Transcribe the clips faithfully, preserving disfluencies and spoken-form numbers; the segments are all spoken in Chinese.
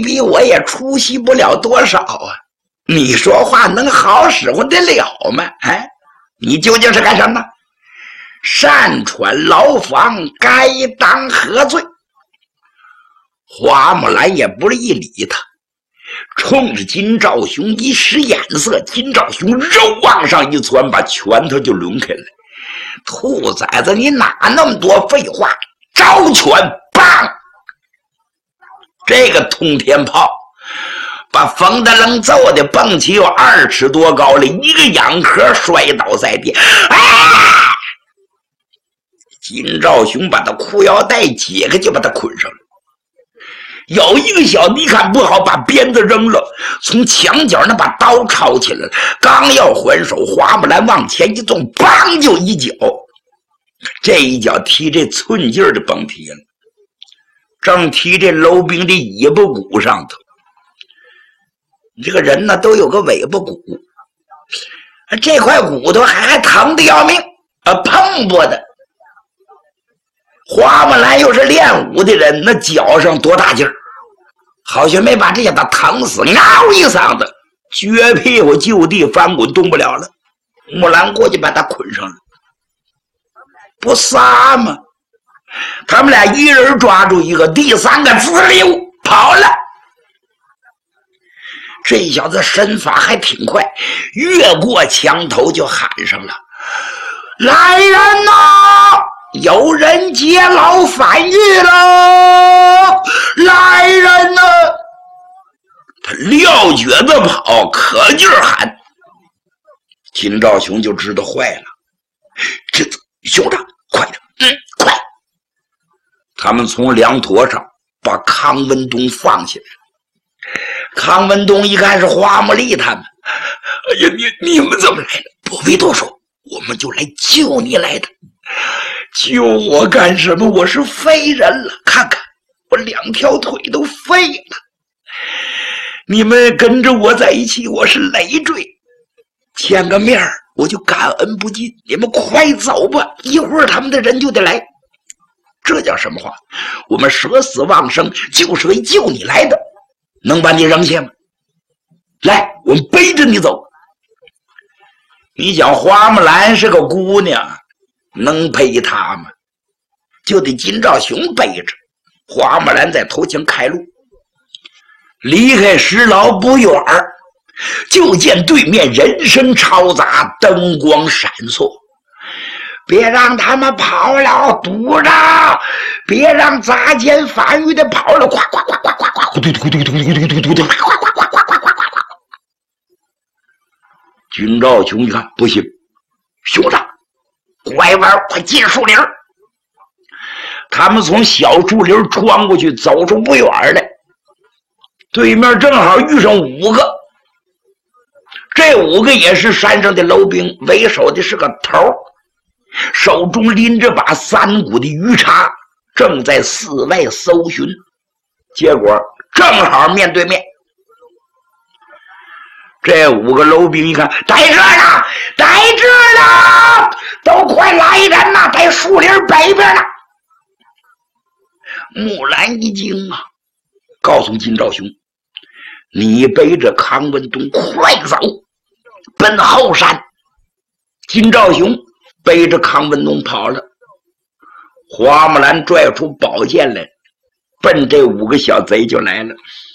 比我也出息不了多少啊！你说话能好使唤得了吗？哎，你究竟是干什么？擅闯牢房，该当何罪？花木兰也不是一理他，冲着金兆雄一使眼色，金兆雄肉往上一窜，把拳头就抡开了。兔崽子，你哪那么多废话？招拳，棒！这个通天炮把冯德楞揍的蹦起有二尺多高了，一个仰壳摔倒在地。啊！金兆雄把他裤腰带解开，就把他捆上了。有一个小子一看不好，把鞭子扔了，从墙角那把刀抄起来了，刚要还手，花木兰往前一纵，梆就一脚，这一脚踢这寸劲儿的甭踢了，正踢这楼兵的尾巴骨上头。你这个人呢都有个尾巴骨，这块骨头还还疼得要命啊，碰不的。花木兰又是练武的人，那脚上多大劲儿，好像没把这小子疼死，嗷一嗓子，撅屁股就地翻滚，动不了了。木兰过去把他捆上了，不杀吗？他们俩一人抓住一个，第三个滋溜跑了。这小子身法还挺快，越过墙头就喊上了：“来人呐！有人劫牢反狱喽！来人呐！”他撂蹶子跑，可劲儿喊。金兆雄就知道坏了，这兄长，快点，嗯，快！他们从梁坨上把康文东放下来。康文东一看是花木丽他们，哎呀，你你们怎么来了？不必多说，我们就来救你来的。救我干什么？我是废人了，看看我两条腿都废了。你们跟着我在一起，我是累赘，见个面我就感恩不尽。你们快走吧，一会儿他们的人就得来。这叫什么话？我们舍死忘生就是为救你来的，能把你扔下吗？来，我们背着你走。你讲花木兰是个姑娘，能背她吗？就得金兆雄背着。花木兰在头前开路，离开石牢不远，就见对面人声嘈杂，灯光闪烁。别让他们跑了，堵着！别让杂奸反狱的跑了！呱呱呱呱呱呱！嘟嘟嘟嘟嘟嘟嘟嘟嘟！呱呱呱呱呱呱呱呱！金兆雄一看不行，兄长，拐弯快进树林。他们从小树林穿过去，走出不远来，对面正好遇上五个。这五个也是山上的楼兵，为首的是个头，手中拎着把三股的鱼叉，正在寺外搜寻。结果正好面对面，这五个楼兵一看，在这呢，在这呢，都快来人呐，在树林北边呢。木兰一惊啊，告诉金兆雄，你背着康文东快走，奔后山。金兆雄背着康文东跑了。花木兰拽出宝剑来，奔这五个小贼就来了。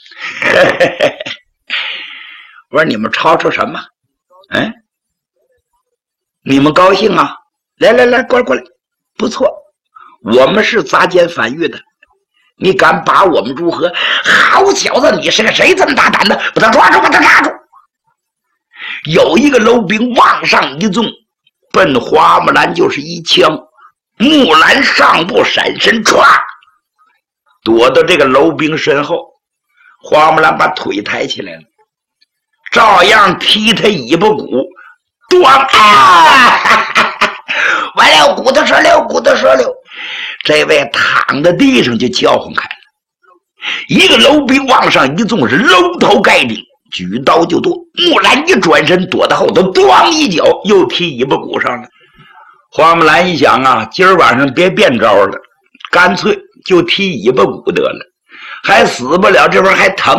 我说你们吵吵什么？哎，你们高兴啊？来来来，过来过来，不错，我们是杂奸反狱的，你敢把我们如何？好小子，你是个谁这么大胆的？把他抓住，把他抓住！有一个楼兵往上一纵，奔花木兰就是一枪。木兰上步闪身，唰，躲到这个楼兵身后。花木兰把腿抬起来了，照样踢他尾巴骨，咣啊！完了，骨头折溜，骨头折溜。这位躺在地上就叫唤开了。一个楼兵往上一纵，是楼头盖顶，举刀就剁。木兰一转身躲到后头，咣一脚又踢尾巴骨上了。花木兰一想啊，今儿晚上别变招了，干脆就踢尾巴骨得了，还死不了，这玩意儿还疼。